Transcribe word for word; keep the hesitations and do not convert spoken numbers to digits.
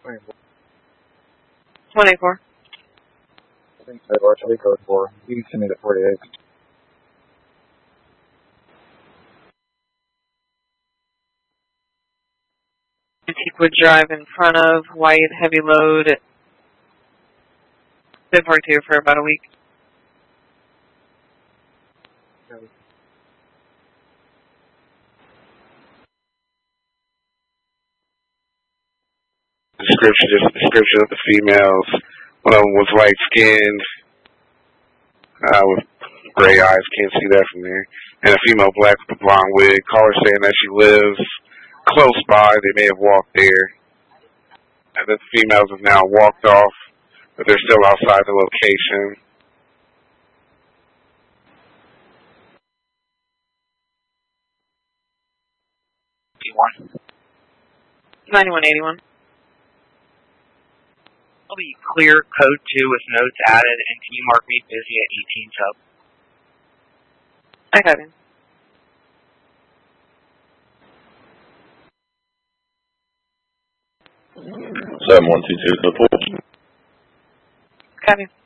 one eighty-four. I think so, or Chili code four. You can send me the forty-eight. Antiquoid Drive in front of white heavy load. Been parked here for about a week. Okay. Description, just a description of the females. One of them was light skinned, uh, with gray eyes, can't see that from there. And a female black with a blonde wig. Caller saying that she lives close by. They may have walked there. And the females have now walked off, but they're still outside the location. ninety-one eighty-one. I'll be clear code two with notes added, and can you mark me busy at eighteen sub? I got him. seven one two two to the pool. Copy.